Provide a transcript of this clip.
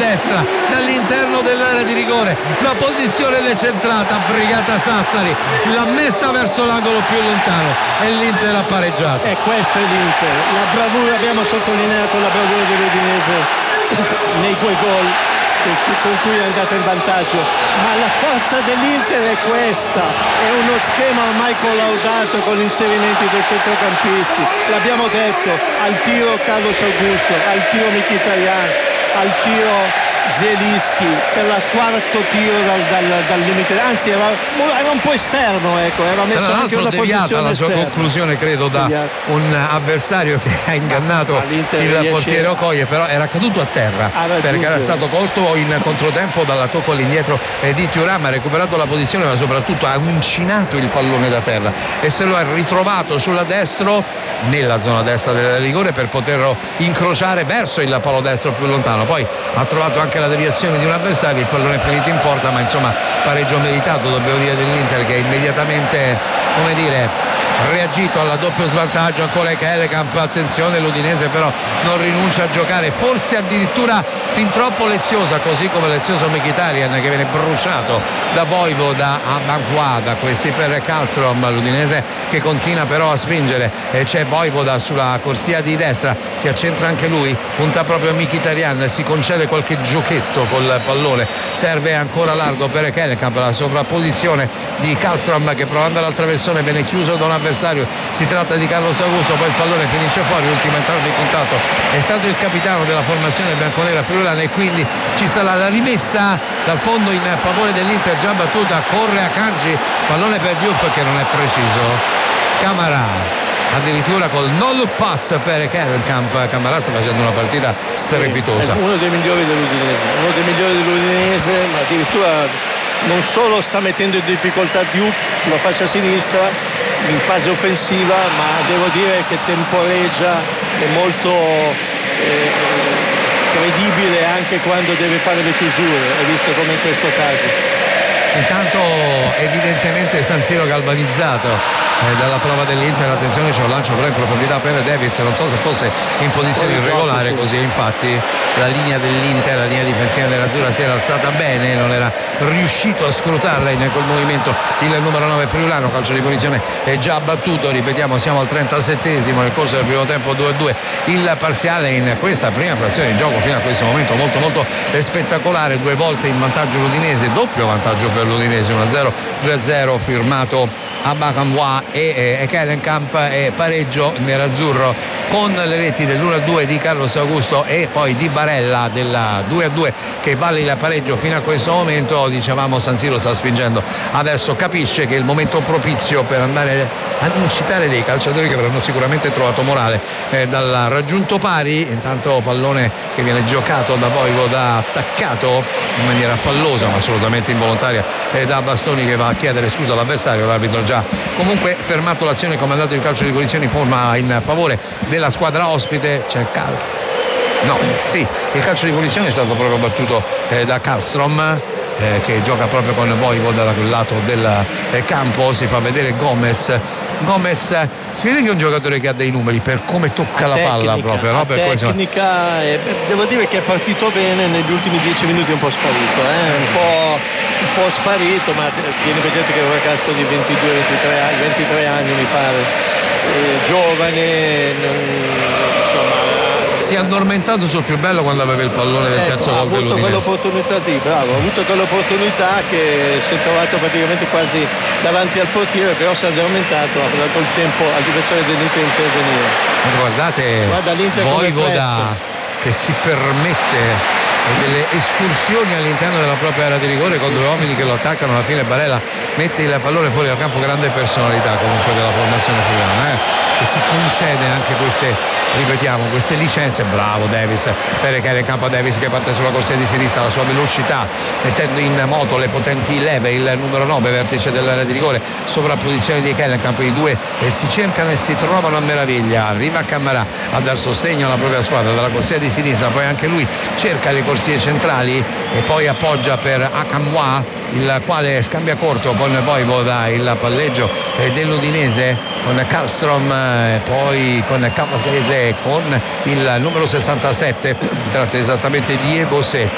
destra dall'interno dell'area di rigore, la posizione decentrata, brigata Sassari, l'ha messa verso l'angolo più lontano e l'Inter ha pareggiato. E questo è l'Inter, la bravura, abbiamo sottolineato la bravura dell'Udinese nei due gol con cui è andato in vantaggio, ma la forza dell'Inter è questa, è uno schema ormai collaudato con l'inserimento dei centrocampisti, l'abbiamo detto, al tiro Carlos Augusto, al tiro Mkhitaryan, al tiro Zielinski, per il quarto tiro dal limite, anzi era un po' esterno, ecco, era messo anche una posizione la sua esterna. conclusione credo da un avversario che ha ingannato il portiere Okoye, però era caduto a terra perché era stato colto in controtempo dalla tocco all'indietro di Thuram, ha recuperato la posizione ma soprattutto ha uncinato il pallone da terra e se lo ha ritrovato sulla destro, nella zona destra del rigore, per poterlo incrociare verso il palo destro più lontano. Poi ha trovato anche la deviazione di un avversario, il pallone è finito in porta, ma insomma pareggio meritato, dobbiamo dire, dell'Inter, che immediatamente, come dire, reagito al doppio svantaggio. Ancora Kellecamp, attenzione, l'Udinese però non rinuncia a giocare, forse addirittura fin troppo leziosa, così come lezioso Mkhitaryan che viene bruciato da Vojvoda a Banqua, da questi per Kallström. L'Udinese che continua però a spingere e c'è Vojvoda sulla corsia di destra, si accentra anche lui, punta proprio a Mkhitaryan, si concede qualche giochetto col pallone, serve ancora largo per Kellecamp, la sovrapposizione di Kallström che provando all'altraversone viene chiuso da un avversario, si tratta di Carlos Augusto, poi il pallone finisce fuori, l'ultima entrata di contatto è stato il capitano della formazione bianconera friulana e quindi ci sarà la rimessa dal fondo in favore dell'Inter, già battuta, corre Akanji, pallone per Diouf che non è preciso, Camara addirittura col no look pass per Kellecamp. Camara sta facendo una partita strepitosa, uno dei migliori dell'Udinese, ma addirittura non solo sta mettendo in difficoltà Diouf sulla fascia sinistra in fase offensiva, ma devo dire che temporeggia, è molto credibile anche quando deve fare le chiusure, hai visto come in questo caso. Intanto evidentemente San Siro galvanizzato dalla prova dell'Inter, attenzione, c'è un lancio però in profondità per Davids, non so se fosse in posizione irregolare, così infatti la linea dell'Inter, la linea difensiva dell'Azzurra si era alzata bene, non era riuscito a scrutarla in quel movimento il numero 9 friulano. Calcio di punizione è già battuto, ripetiamo, siamo al 37esimo nel corso del primo tempo, 2-2 il parziale in questa prima frazione di gioco fino a questo momento molto molto spettacolare, due volte in vantaggio l'Udinese, doppio vantaggio per l'Udinese, 1-0, 2-0 firmato a Bakamwa e Kellecamp, e pareggio nerazzurro con le reti dell'1-2 di Carlos Augusto e poi di Barella della 2-2 che vale il pareggio fino a questo momento. Dicevamo, San Siro sta spingendo, adesso capisce che è il momento propizio per andare ad incitare dei calciatori che avranno sicuramente trovato morale dal raggiunto pari. Intanto pallone che viene giocato da Vojvoda, attaccato in maniera fallosa ma assolutamente involontaria da Bastoni, che va a chiedere scusa all'avversario. L'arbitro già comunque fermato l'azione, comandato il calcio di punizione in forma in favore della squadra ospite. C'è il calcio di punizione è stato proprio battuto da Kallström, che gioca proprio con Vojvoda da quel lato del campo. Si fa vedere Gomez, si vede che è un giocatore che ha dei numeri per come tocca la palla, proprio, no? Per tecnica, devo dire che è partito bene, negli ultimi 10 minuti è un po' sparito, un po' sparito, ma tieni presente che è un ragazzo di 23 anni mi pare, giovane, insomma. Si è addormentato sul più bello quando aveva il pallone del terzo gol dell'Udinese. Ha avuto quell'opportunità che si è trovato praticamente quasi davanti al portiere, però si è addormentato, ha dato il tempo al difensore dell'Inter di intervenire. Guardate Vojvoda che si permette delle escursioni all'interno della propria area di rigore con due uomini che lo attaccano. Alla fine Barella mette il pallone fuori dal campo, grande personalità comunque della formazione friulana, che si concede anche queste licenze. Bravo Davis per Kellecamp, Davis che parte sulla corsia di sinistra, la sua velocità mettendo in moto le potenti leve, il numero 9 vertice dell'area di rigore, sovrapposizione di Kellecamp, i due si cercano e si trovano a meraviglia. Arriva Camara a dar sostegno alla propria squadra dalla corsia di sinistra, poi anche lui cerca le corsie centrali e poi appoggia per Akamwa, il quale scambia corto con Vojvoda, il palleggio dell'Udinese con Kallström, poi con Cavasese, con il numero 67, tratta esattamente di Ebose.